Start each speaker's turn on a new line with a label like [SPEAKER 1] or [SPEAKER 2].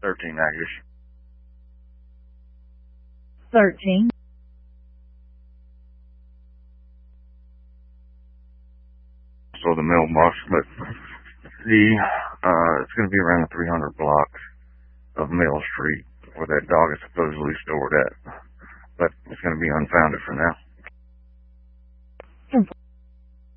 [SPEAKER 1] 13 acres.
[SPEAKER 2] 13.
[SPEAKER 1] So the mailbox, but it's going to be around the 300 block of Mill Street where that dog is supposedly stored at. But it's going to be unfounded for now.